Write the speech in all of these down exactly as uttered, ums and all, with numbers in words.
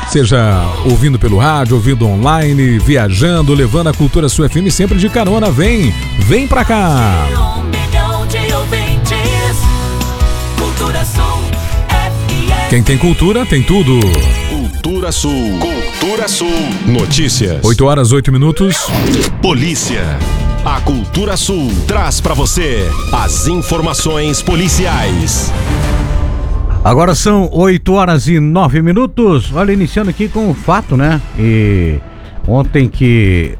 Seja ouvindo pelo rádio, ouvindo online, viajando, levando a Cultura Sul F M sempre de carona. Vem, vem pra cá. Um milhão de ouvintes. Cultura Sul F M. Quem tem cultura, tem tudo. Cultura Sul. Cultura Sul. Notícias. oito horas, oito minutos. Polícia. A Cultura Sul traz pra você as informações policiais. Agora são oito horas e nove minutos. Olha, iniciando aqui com o fato, né? E ontem que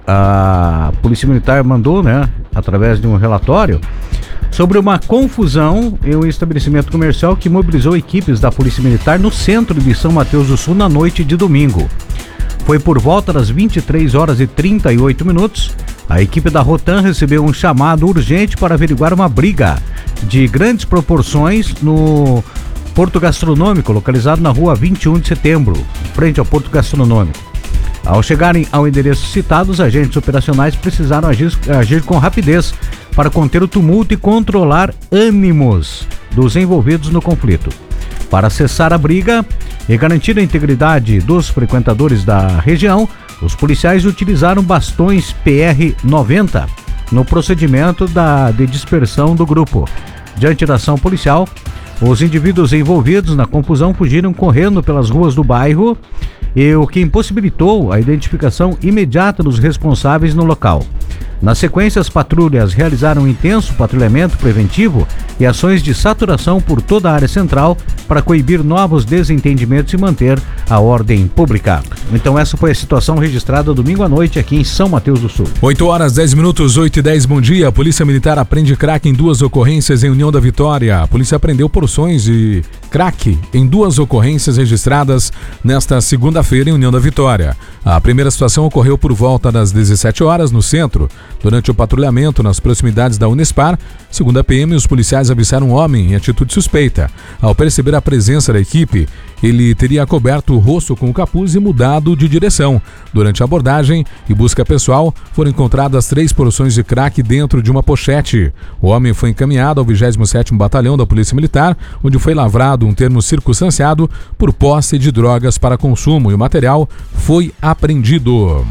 a Polícia Militar mandou, né? Através de um relatório sobre uma confusão em um estabelecimento comercial que mobilizou equipes da Polícia Militar no centro de São Mateus do Sul na noite de domingo. Foi por volta das vinte e três horas e trinta e oito minutos. A equipe da Rotan recebeu um chamado urgente para averiguar uma briga de grandes proporções no Porto Gastronômico, localizado na rua vinte e um de setembro, frente ao Porto Gastronômico. Ao chegarem ao endereço citado, os agentes operacionais precisaram agir, agir com rapidez para conter o tumulto e controlar ânimos dos envolvidos no conflito. Para cessar a briga e garantir a integridade dos frequentadores da região, os policiais utilizaram bastões P R noventa no procedimento da, de dispersão do grupo. Diante da ação policial, os indivíduos envolvidos na confusão fugiram correndo pelas ruas do bairro, e o que impossibilitou a identificação imediata dos responsáveis no local. Na sequência, as patrulhas realizaram um intenso patrulhamento preventivo e ações de saturação por toda a área central para coibir novos desentendimentos e manter a ordem pública. Então essa foi a situação registrada domingo à noite aqui em São Mateus do Sul. oito horas, dez minutos, oito e dez, bom dia. A Polícia Militar apreende crack em duas ocorrências em União da Vitória. A polícia apreendeu porções de crack em duas ocorrências registradas nesta segunda-feira em União da Vitória. A primeira situação ocorreu por volta das dezessete horas no centro. Durante o patrulhamento nas proximidades da Unespar, segundo a P M, os policiais avistaram um homem em atitude suspeita. Ao perceber a presença da equipe, ele teria coberto o rosto com o capuz e mudado de direção. Durante a abordagem e busca pessoal, foram encontradas três porções de crack dentro de uma pochete. O homem foi encaminhado ao vigésimo sétimo Batalhão da Polícia Militar, onde foi lavrado um termo circunstanciado por posse de drogas para consumo e o material foi apreendido.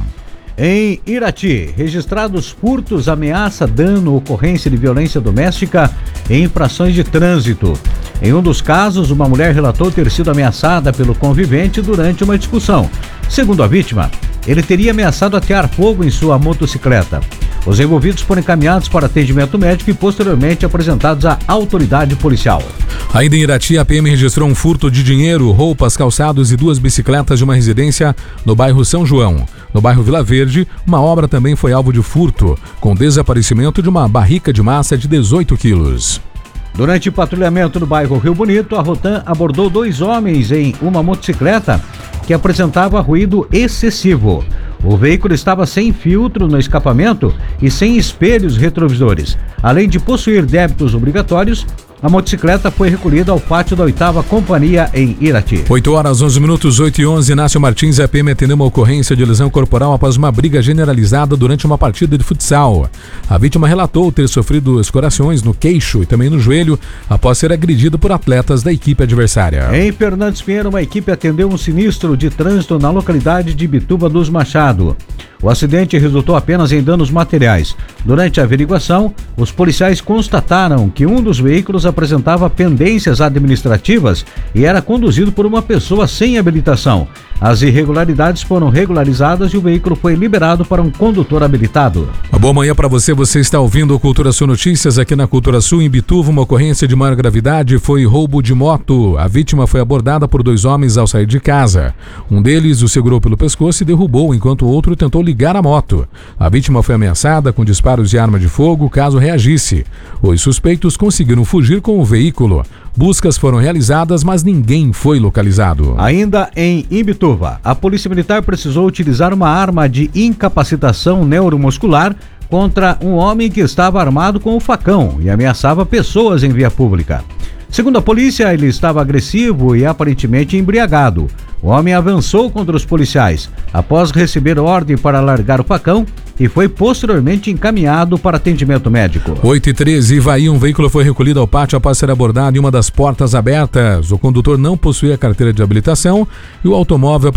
Em Irati, registrados furtos, ameaça, dano, ocorrência de violência doméstica e infrações de trânsito. Em um dos casos, uma mulher relatou ter sido ameaçada pelo convivente durante uma discussão. Segundo a vítima, ele teria ameaçado atear fogo em sua motocicleta. Os envolvidos foram encaminhados para atendimento médico e posteriormente apresentados à autoridade policial. Ainda em Irati, a P M registrou um furto de dinheiro, roupas, calçados e duas bicicletas de uma residência no bairro São João. No bairro Vila Verde, uma obra também foi alvo de furto, com desaparecimento de uma barrica de massa de dezoito quilos. Durante o patrulhamento no bairro Rio Bonito, a Rotan abordou dois homens em uma motocicleta que apresentava ruído excessivo. O veículo estava sem filtro no escapamento e sem espelhos retrovisores. Além de possuir débitos obrigatórios, a motocicleta foi recolhida ao pátio da oitava Companhia em Irati. oito horas, onze minutos, oito e onze, Inácio Martins, a P M atendeu uma ocorrência de lesão corporal após uma briga generalizada durante uma partida de futsal. A vítima relatou ter sofrido escoriações no queixo e também no joelho após ser agredido por atletas da equipe adversária. Em Fernandes Pinheiro, uma equipe atendeu um sinistro de trânsito na localidade de Bituba dos Machado. O acidente resultou apenas em danos materiais. Durante a averiguação, os policiais constataram que um dos veículos apresentava pendências administrativas e era conduzido por uma pessoa sem habilitação. As irregularidades foram regularizadas e o veículo foi liberado para um condutor habilitado. Uma boa manhã para você, você está ouvindo o Cultura Sul Notícias aqui na Cultura Sul. Em Bituva, uma ocorrência de maior gravidade foi roubo de moto. A vítima foi abordada por dois homens ao sair de casa. Um deles o segurou pelo pescoço e derrubou, enquanto o outro tentou ligar a moto. A vítima foi ameaçada com disparos de arma de fogo caso reagisse. Os suspeitos conseguiram fugir com o veículo. Buscas foram realizadas, mas ninguém foi localizado. Ainda em Imbituva, a Polícia Militar precisou utilizar uma arma de incapacitação neuromuscular contra um homem que estava armado com o facão e ameaçava pessoas em via pública. Segundo a polícia, ele estava agressivo e aparentemente embriagado. O homem avançou contra os policiais após receber ordem para largar o facão e foi posteriormente encaminhado para atendimento médico. oito e treze, Ivaí, um veículo foi recolhido ao pátio após ser abordado em uma das portas abertas. O condutor não possuía carteira de habilitação e o automóvel